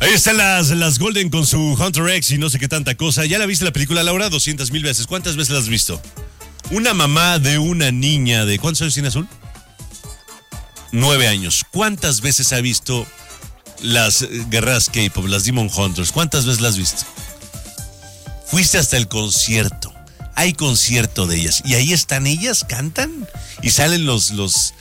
Ahí están las Golden con su Hunter X y no sé qué tanta cosa. ¿Ya la viste la película, Laura? 200,000 veces. ¿Cuántas veces la has visto? Una mamá de una niña de... ¿Cuántos años tiene Azul? 9 años. ¿Cuántas veces ha visto las guerreras K-pop, las Demon Hunters? ¿Cuántas veces las has visto? Fuiste hasta el concierto. Hay concierto de ellas. Y ahí están ellas, cantan. Y salen los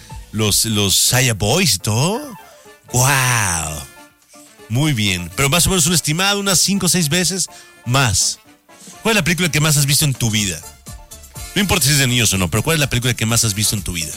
Saya Boys y todo. ¡Wow! Muy bien. Pero más o menos un estimado, unas 5 o 6 veces más. ¿Cuál es la película que más has visto en tu vida? No importa si es de niños o no, pero ¿cuál es la película que más has visto en tu vida?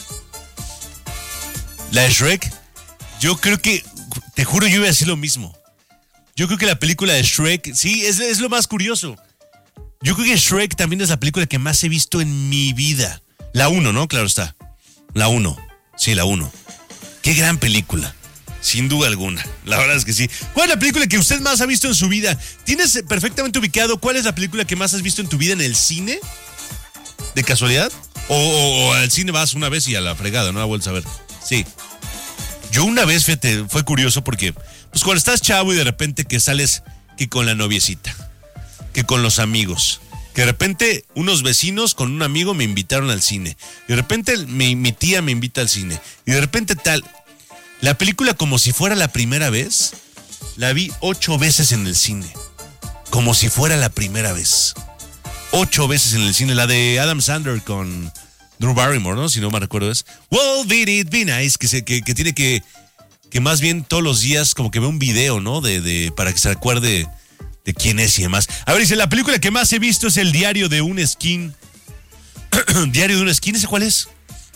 ¿La de Shrek? Yo creo que, te juro, yo iba a decir lo mismo. Yo creo que la película de Shrek, sí, es lo más curioso. Yo creo que Shrek también es la película que más he visto en mi vida. La 1, ¿no? Claro está. La 1. Sí, la 1. Qué gran película. Sin duda alguna. La verdad es que sí. ¿Cuál es la película que usted más ha visto en su vida? ¿Tienes perfectamente ubicado cuál es la película que más has visto en tu vida en el cine? ¿De casualidad? O al cine vas una vez y a la fregada, no la vuelves a ver. Sí. Yo una vez, fíjate, fue curioso porque, pues cuando estás chavo y de repente que sales que con la noviecita, que con los amigos, que de repente unos vecinos con un amigo me invitaron al cine, y de repente mi tía me invita al cine, y de repente tal... La película como si fuera la primera vez, la vi 8 veces en el cine. Como si fuera la primera vez. 8 veces en el cine. La de Adam Sandler con Drew Barrymore, ¿no? Si no me recuerdo es. Well, did it be nice. Que tiene que más bien todos los días como que ve un video, ¿no? Para que se acuerde de quién es y demás. A ver, dice, la película que más he visto es El diario de un esquín. ¿Diario de un esquín? ¿Ese cuál es?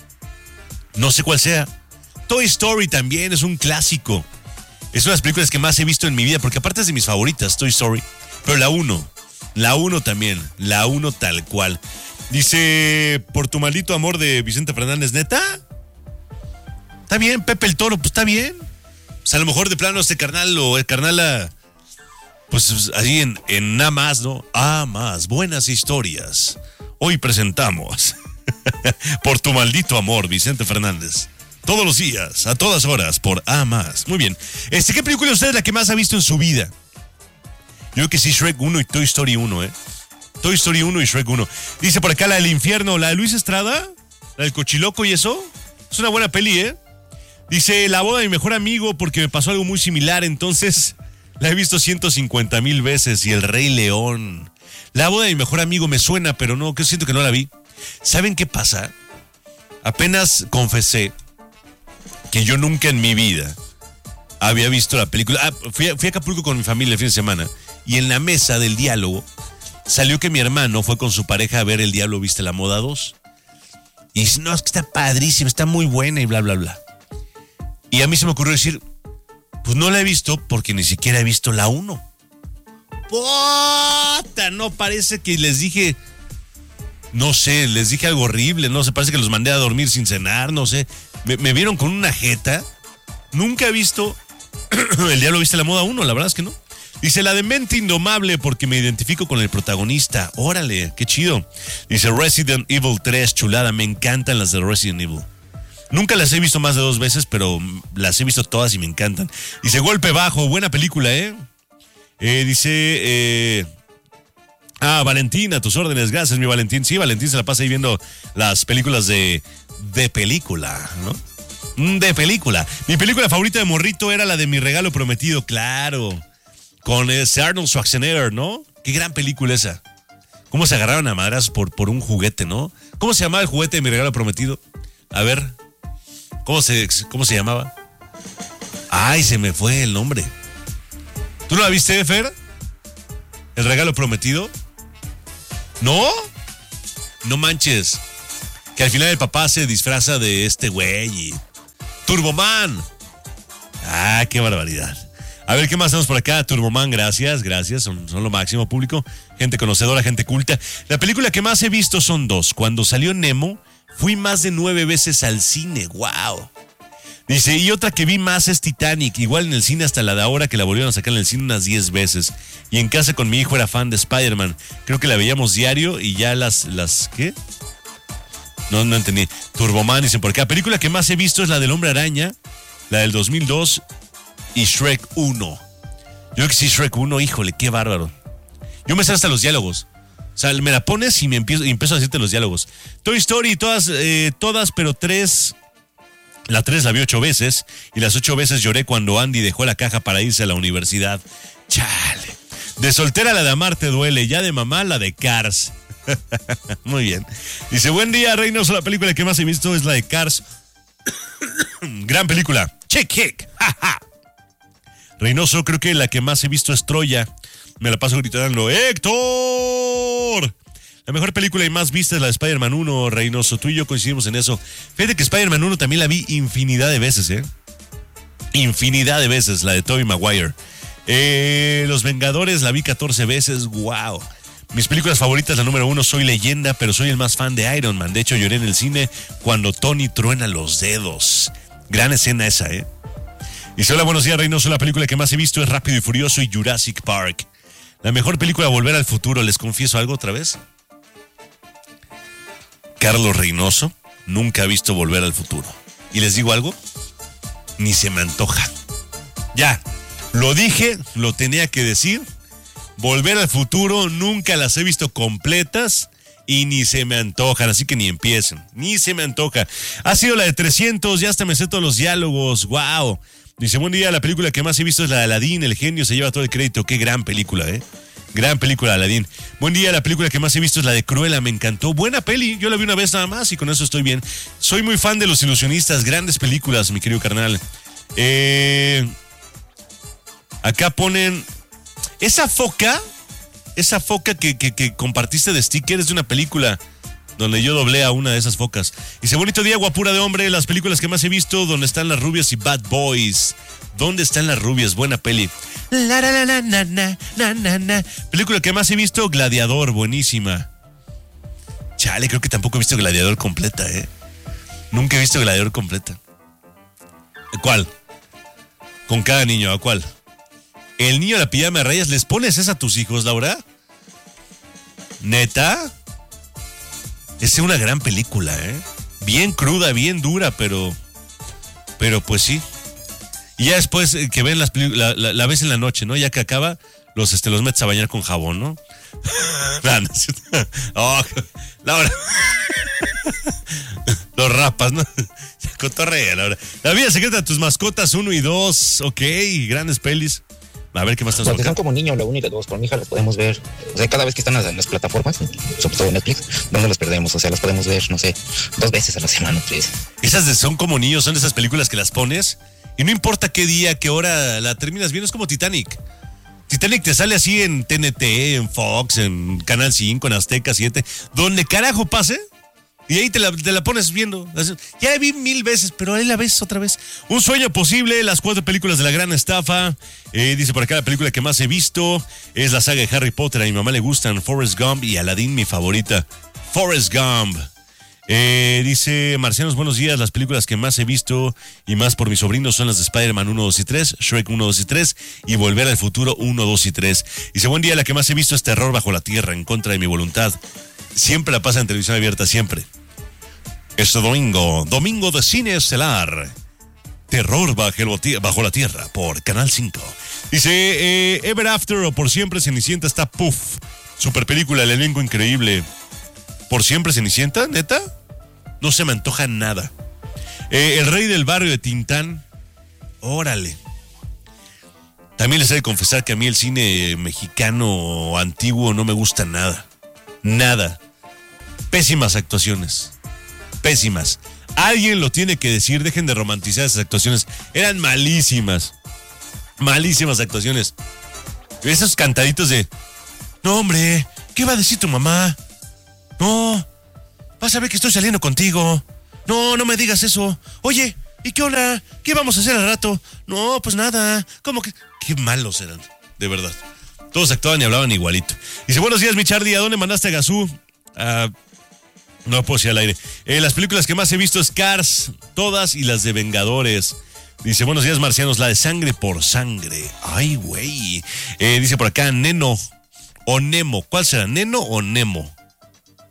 No sé cuál sea. Toy Story también es un clásico. Es una de las películas que más he visto en mi vida, porque aparte es de mis favoritas, Toy Story. Pero la 1 también, la 1 tal cual. Dice, por tu maldito amor de Vicente Fernández, ¿neta? Está bien, Pepe el Toro, pues está bien. Pues a lo mejor de plano este carnal o el carnal, pues así en nada más, ¿no? Ah, más, buenas historias. Hoy presentamos Por tu maldito amor, Vicente Fernández. Todos los días, a todas horas, por A+. Muy bien. ¿Qué película usted es la que más ha visto en su vida? Yo creo que sí, Shrek 1 y Toy Story 1, ¿eh? Toy Story 1 y Shrek 1. Dice por acá la del infierno, la de Luis Estrada, la del cochiloco y eso. Es una buena peli, ¿eh? Dice, la boda de mi mejor amigo, porque me pasó algo muy similar, entonces la he visto 150,000 veces. Y El Rey León. La boda de mi mejor amigo me suena, pero no, que siento que no la vi. ¿Saben qué pasa? Apenas confesé que yo nunca en mi vida había visto la película. Fui a Acapulco con mi familia el fin de semana y en la mesa del diálogo salió que mi hermano fue con su pareja a ver El Diablo Viste la Moda 2. Y dice, no, es que está padrísima, está muy buena y bla, bla, bla. Y a mí se me ocurrió decir, pues no la he visto porque ni siquiera he visto la 1. ¡Puta! No, parece que les dije... No sé, les dije algo horrible, no sé, parece que los mandé a dormir sin cenar, no sé. Me vieron con una jeta. Nunca he visto El Diablo Viste la Moda 1, la verdad es que no. Dice, la de Mente Indomable porque me identifico con el protagonista. Órale, qué chido. Dice, Resident Evil 3, chulada, me encantan las de Resident Evil. Nunca las he visto más de 2 veces, pero las he visto todas y me encantan. Dice, Golpe Bajo, buena película, ¿eh? Dice... Valentín, a tus órdenes, gracias mi Valentín. Sí, Valentín se la pasa ahí viendo las películas de película, ¿no? De película. Mi película favorita de morrito era la de Mi Regalo Prometido, claro. Con Arnold Schwarzenegger, ¿no? Qué gran película esa. Cómo se agarraron a madras por un juguete, ¿no? ¿Cómo se llamaba el juguete de Mi Regalo Prometido? A ver, ¿cómo se llamaba? Ay, se me fue el nombre. ¿Tú no la viste, Fer? ¿El Regalo Prometido? ¿No? No manches. Que al final el papá se disfraza de este güey y... ¡Turboman! Ah, qué barbaridad. A ver, ¿qué más tenemos por acá? Turboman, gracias. Son lo máximo, público. Gente conocedora, gente culta. La película que más he visto son 2. Cuando salió Nemo, fui más de 9 veces al cine. ¡Wow! Dice, y otra que vi más es Titanic, igual en el cine hasta la de ahora que la volvieron a sacar en el cine unas 10 veces. Y en casa con mi hijo era fan de Spider-Man. Creo que la veíamos diario y ya las ¿qué? No entendí. Turboman, dicen por acá. La película que más he visto es la del Hombre Araña, la del 2002 y Shrek 1. Yo que sí, Shrek 1, híjole, qué bárbaro. Yo me sé hasta los diálogos. O sea, me la pones y empiezo a decirte los diálogos. Toy Story, todas, pero 3. La 3 la vi 8 veces y las 8 veces lloré cuando Andy dejó la caja para irse a la universidad. Chale. De soltera la de Amar te duele, ya de mamá la de Cars. Muy bien. Dice, buen día, Reynoso, la película que más he visto es la de Cars. Gran película. Chick. Reynoso, creo que la que más he visto es Troya. Me la paso gritando, ¡Héctor! La mejor película y más vista es la de Spider-Man 1, Reynoso. Tú y yo coincidimos en eso. Fíjate que Spider-Man 1 también la vi infinidad de veces, Infinidad de veces, la de Tobey Maguire. Los Vengadores la vi 14 veces, wow. Mis películas favoritas, la número 1, Soy Leyenda, pero soy el más fan de Iron Man. De hecho, lloré en el cine cuando Tony truena los dedos. Gran escena esa, Dice, hola, buenos días, Reynoso. La película que más he visto es Rápido y Furioso y Jurassic Park. La mejor película, Volver al Futuro. ¿Les confieso algo otra vez? Carlos Reynoso nunca ha visto Volver al Futuro. ¿Y les digo algo? Ni se me antoja. Ya, lo dije, lo tenía que decir. Volver al Futuro nunca las he visto completas y ni se me antojan, así que ni empiecen. Ni se me antoja. Ha sido la de 300, ya hasta me sé todos los diálogos. ¡Wow! Dice, buen día, la película que más he visto es la de Aladdin. El genio se lleva todo el crédito. Qué gran película, Gran película, Aladdin. Buen día, la película que más he visto es la de Cruella, me encantó. Buena peli, yo la vi una vez nada más y con eso estoy bien. Soy muy fan de Los Ilusionistas, grandes películas, mi querido carnal. Acá ponen... Esa foca que compartiste de sticker es de una película donde yo doblé a una de esas focas. Dice, bonito día, guapura de hombre, las películas que más he visto, donde están las rubias y Bad Boys. ¿Dónde están las rubias? Buena peli. Película que más he visto, Gladiador, buenísima. Chale, creo que tampoco he visto Gladiador completa, Nunca he visto Gladiador completa. ¿Cuál? Con cada niño, ¿a cuál? El niño de la pijama de rayas, ¿les pones esa a tus hijos, Laura? ¿Neta? Es una gran película, Bien cruda, bien dura, pero pues sí. Y ya después que ven la ves en la noche, ¿no? Ya que acaba, los metes a bañar con jabón, ¿no? Oh, Laura. Los rapas, ¿no? Cotorrea, Laura. La vida secreta de tus mascotas 1 y 2. Ok, grandes pelis. A ver qué más estás porque son como niños, la 1 y la 2, con mi hija las podemos ver, o sea, cada vez que están en las plataformas, sobre todo en Netflix, no nos las perdemos, o sea, las podemos ver, no sé, 2 veces a la semana, 3. Esas son como niños, son esas películas que las pones y no importa qué día, qué hora la terminas viendo, es como Titanic. Titanic te sale así en TNT, en Fox, en Canal 5, en Azteca 7, donde carajo pase. Y ahí te la pones viendo. Ya la vi 1000 veces, pero ahí la ves otra vez. Un sueño posible, las 4 películas de la gran estafa. Dice por acá, la película que más he visto es la saga de Harry Potter. A mi mamá le gustan Forrest Gump y Aladdin, mi favorita. Forrest Gump. Dice Marcianos, buenos días. Las películas que más he visto y más por mis sobrinos son las de Spider-Man 1, 2 y 3, Shrek 1, 2 y 3 y Volver al Futuro 1, 2 y 3. Dice, buen día, la que más he visto es Terror bajo la tierra, en contra de mi voluntad. Siempre la pasa en televisión abierta, siempre. Este domingo de cine estelar, Terror bajo la tierra por Canal 5. Dice, Ever After o Por Siempre Cenicienta está puff. Super película, el elenco increíble. ¿Por Siempre Cenicienta? ¿Neta? No se me antoja nada. El Rey del Barrio de Tintán. Órale. También les he de confesar que a mí el cine mexicano antiguo no me gusta nada. Nada. Pésimas actuaciones. Pésimas. Alguien lo tiene que decir, dejen de romantizar esas actuaciones. Eran malísimas. Malísimas actuaciones. Esos cantaditos de, no hombre, ¿qué va a decir tu mamá? No, vas a ver que estoy saliendo contigo. No, no me digas eso. Oye, ¿y qué onda? ¿Qué vamos a hacer al rato? No, pues nada. ¿Cómo que? Qué malos eran, de verdad. Todos actuaban y hablaban igualito. Dice, buenos días, mi Charlie, ¿a dónde mandaste a Gazú? No puedo decir al aire. Las películas que más he visto es Cars, todas y las de Vengadores. Dice, buenos días, marcianos, la de Sangre por Sangre. Ay, güey. Dice por acá, Neno o Nemo. ¿Cuál será, Neno o Nemo?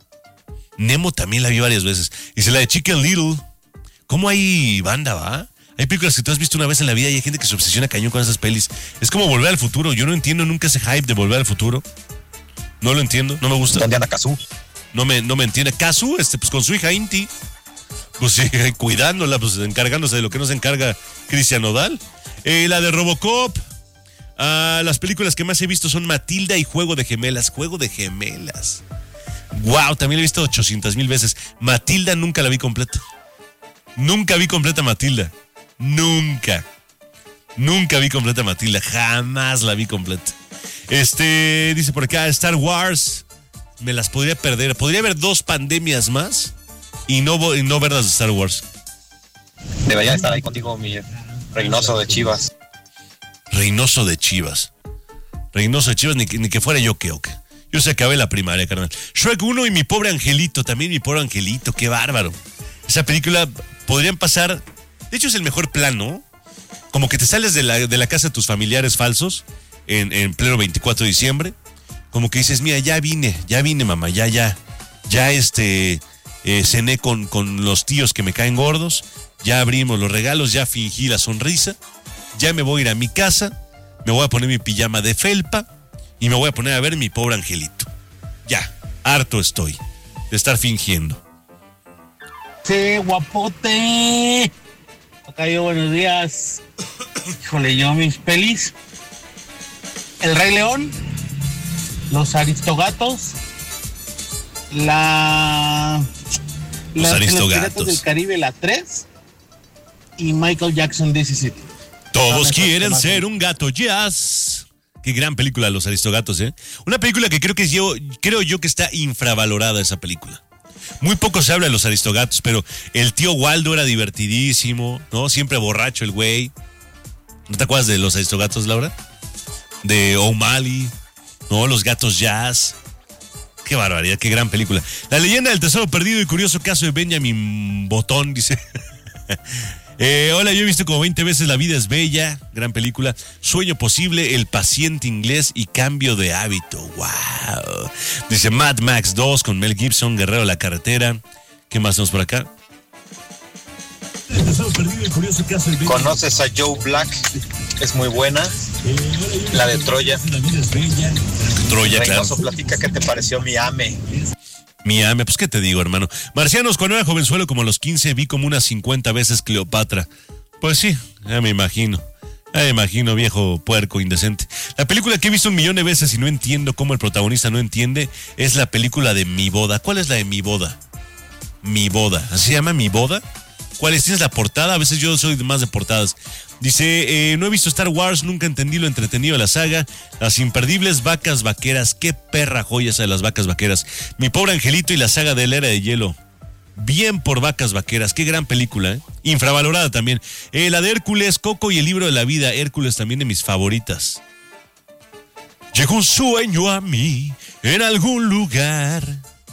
Nemo también la vi varias veces. Dice, la de Chicken Little. ¿Cómo hay banda, va? Hay películas que tú has visto una vez en la vida y hay gente que se obsesiona cañón con esas pelis. Es como Volver al Futuro. Yo no entiendo nunca ese hype de Volver al Futuro. No lo entiendo, no me gusta. ¿Dónde anda Cazú? No me entiende. Cazú, pues con su hija Inti. Pues sí, cuidándola, pues encargándose de lo que no se encarga Cristian Nodal. La de Robocop. Las películas que más he visto son Matilda y Juego de Gemelas. Juego de Gemelas. Wow, también la he visto 800,000 veces. Matilda nunca la vi completa. Nunca vi completa Matilda. Nunca vi completa Matilda. Jamás la vi completa. Dice por acá, Star Wars. Me las podría perder. Podría haber 2 pandemias más y no ver las de Star Wars. Debería estar ahí contigo, mi Reynoso de Chivas. Reynoso de Chivas, ni que fuera yo que. Yo se acabé la primaria, carnal. Shrek 1 y Mi Pobre Angelito. También Mi Pobre Angelito, qué bárbaro. Esa película podrían pasar. De hecho, es el mejor plan, ¿no? Como que te sales de la casa de tus familiares falsos en pleno 24 de diciembre. Como que dices, mira, ya vine, mamá, ya cené con los tíos que me caen gordos, ya abrimos los regalos, ya fingí la sonrisa, ya me voy a ir a mi casa, me voy a poner mi pijama de felpa y me voy a poner a ver Mi Pobre Angelito. Ya, harto estoy de estar fingiendo. Sí, guapote. Acá yo, buenos días. Híjole, yo mis pelis. El Rey León. Los Aristogatos. Los Aristogatos. Los Piratas del Caribe, la 3. Y Michael Jackson 17. Todos quieren ser un gato jazz. Qué gran película, Los Aristogatos, ¿eh? Una película que creo yo que está infravalorada esa película. Muy poco se habla de Los Aristogatos, pero el tío Waldo era divertidísimo, ¿no? Siempre borracho el güey. ¿No te acuerdas de Los Aristogatos, Laura? De O'Malley, ¿no? Los Gatos Jazz. Qué barbaridad, qué gran película. La leyenda del tesoro perdido y curioso caso de Benjamin Botón, dice. Hola, yo he visto como 20 veces La vida es bella, gran película. Sueño posible, El paciente inglés y Cambio de hábito. Wow. Dice Mad Max 2 con Mel Gibson, Guerrero de la carretera. ¿Qué más tenemos por acá? El tesoro perdido y curioso caso de ¿Conoces a Joe Black? Es muy buena. La de Troya. La vida es bella. Troya, Reynoso, claro. platica qué te pareció Miami. Miami, pues qué te digo, hermano. Marcianos, cuando era jovenzuelo, como a los 15, vi como unas 50 veces Cleopatra. Pues sí, ya me imagino. Viejo puerco indecente. La película que he visto 1,000,000 de veces y no entiendo cómo el protagonista no entiende es la película de Mi Boda. ¿Cuál es la de Mi Boda? Mi Boda. ¿Así se llama Mi Boda? ¿Cuál es? ¿Tienes la portada? A veces yo soy más de portadas. Dice, no he visto Star Wars, nunca entendí lo entretenido de la saga. Las imperdibles vacas vaqueras. Qué perra joya esa de las vacas vaqueras. Mi Pobre Angelito y la saga de la Era de Hielo. Bien por Vacas Vaqueras. Qué gran película, ¿eh? Infravalorada también. La de Hércules, Coco y el Libro de la Vida. Hércules también de mis favoritas. Llegó un sueño a mí en algún lugar.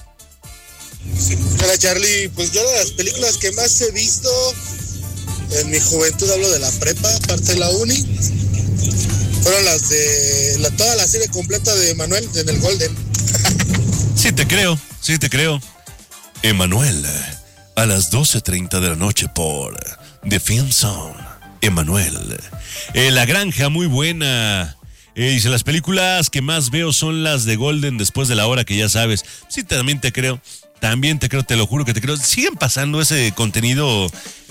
Hola Charlie, pues yo de las películas que más he visto en mi juventud, hablo de la prepa, parte de la uni, fueron las de toda la serie completa de Emanuel en el Golden. Sí te creo. Emanuel, a las 12:30 de la noche por The Film Zone. Emanuel. La Granja, muy buena. Dice, las películas que más veo son las de Golden después de la hora que ya sabes. Sí, también te creo, te lo juro que te creo. Siguen pasando ese contenido,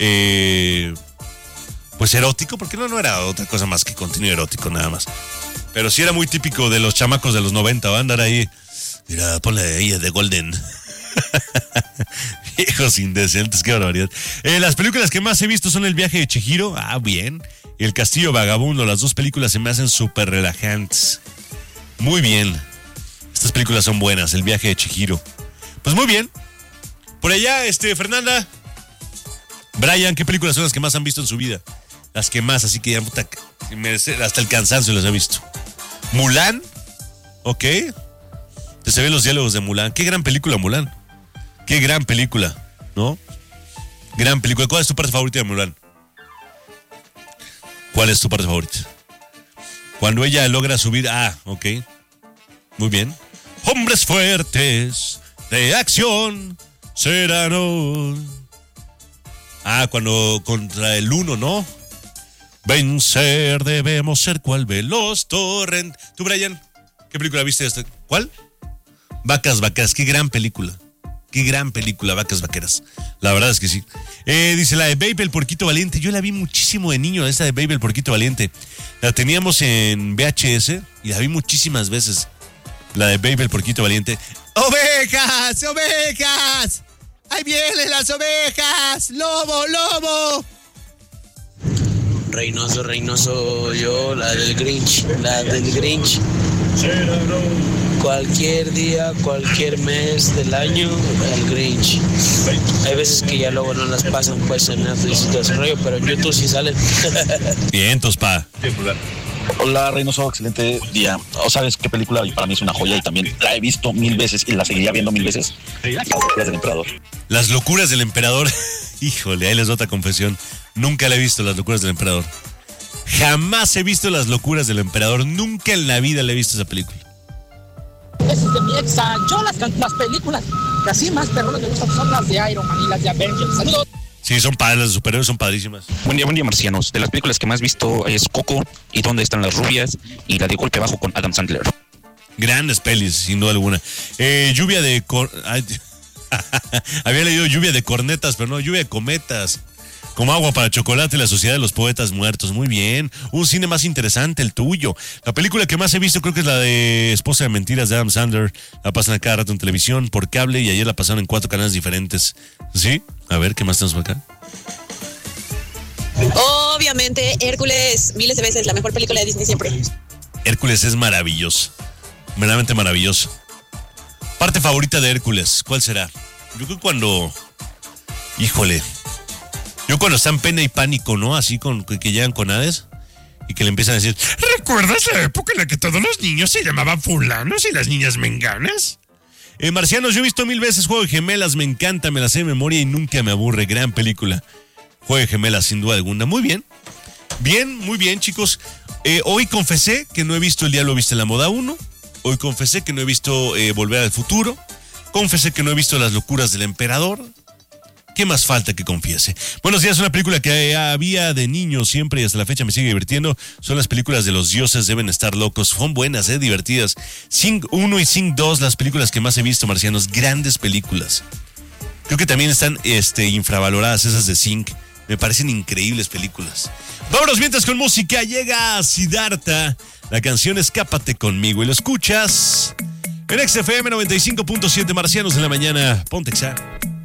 pues erótico, porque no era otra cosa más que contenido erótico nada más. Pero sí era muy típico de los chamacos de los 90, va a andar ahí. Mira, ponle ahí de Golden. Viejos indecentes, qué barbaridad. Las películas que más he visto son El viaje de Chihiro, bien. Y El castillo vagabundo, las dos películas se me hacen súper relajantes. Muy bien. Estas películas son buenas, El viaje de Chihiro. Pues muy bien. Por allá, Fernanda. Brian, ¿qué películas son las que más han visto en su vida? Las que más, así que ya, puta, hasta el cansancio las he visto. Mulan, ok. Se ven los diálogos de Mulan. Qué gran película, Mulan. Qué gran película, ¿no? Gran película. ¿Cuál es tu parte favorita de Mulan? ¿Cuál es tu parte favorita? Cuando ella logra subir. Ok. Muy bien. Hombres fuertes de acción serán hoy. Ah, cuando contra el 1, ¿no? Vencer debemos ser cual veloz torrent. ¿Tú, Brian? ¿Qué película viste esta? ¿Cuál? Vacas Vaqueras, qué gran película. Qué gran película, Vacas Vaqueras. La verdad es que sí. Dice la de Babe el Porquito Valiente. Yo la vi muchísimo de niño, esta de Babe el Porquito Valiente. La teníamos en VHS y la vi muchísimas veces. La de Babe el Porquito Valiente. ¡Ovejas! ¡Ovejas! ¡Ahí vienen las ovejas! ¡Lobo, lobo! Reynoso, Reynoso, yo, la del Grinch. Cualquier día, cualquier mes del año, el Grinch. Hay veces que ya luego no las pasan pues en Netflix y todo ese rollo, pero en YouTube sí salen. Vientos, pa. Hola, Reynoso, excelente día. ¿O sabes qué película para mí es una joya y también la he visto 1000 veces y la seguiría viendo 1000 veces? Las locuras del emperador. Las locuras del emperador. Híjole, ahí les doy otra confesión. Nunca la he visto, Las locuras del emperador. Jamás he visto Las locuras del emperador. Nunca en la vida le he visto esa película. Ese es de mi exa. Yo las películas que así más perronas me gustan son las de Iron Man y las de Avengers. Saludos. Sí, son padres, las de superhéroes son padrísimas. Buen día, marcianos. De las películas que más he visto es Coco y ¿Dónde están las rubias? Y la de Golpe Bajo con Adam Sandler. Grandes pelis, sin duda alguna. Lluvia de... Había leído lluvia de cornetas, pero no, lluvia de cometas. Como agua para chocolate, La Sociedad de los Poetas Muertos. Muy bien. Un cine más interesante, el tuyo. La película que más he visto creo que es la de Esposa de Mentiras de Adam Sandler. La pasan a cada rato en televisión, por cable, y ayer la pasaron en 4 canales diferentes. ¿Sí? A ver, ¿qué más tenemos por acá? Obviamente, Hércules, miles de veces, la mejor película de Disney siempre. Hércules es maravilloso. Verdaderamente maravilloso. Parte favorita de Hércules, ¿cuál será? Yo creo que cuando... Híjole... Yo cuando está en pena y pánico, ¿no? Así con que llegan con Hades y que le empiezan a decir, ¿recuerdas la época en la que todos los niños se llamaban fulanos y las niñas menganas? Marcianos, yo he visto 1000 veces Juego de Gemelas, me encanta, me la sé de memoria y nunca me aburre. Gran película. Juego de Gemelas, sin duda alguna. Muy bien. Bien, muy bien, chicos. Hoy confesé que no he visto El Diablo Viste la Moda 1. Hoy confesé que no he visto Volver al Futuro. Confesé que no he visto Las Locuras del Emperador. ¿Qué más falta que confiese? Buenos días, una película que había de niño siempre y hasta la fecha me sigue divirtiendo. Son las películas de los dioses, deben estar locos. Son buenas, divertidas. Sing 1 y Sing 2, las películas que más he visto, marcianos. Grandes películas. Creo que también están infravaloradas esas de Sing. Me parecen increíbles películas. Vámonos mientras con música. Llega Siddhartha. La canción Escápate conmigo. Y lo escuchas en XFM 95.7, Marcianos en la mañana. Ponte Exa.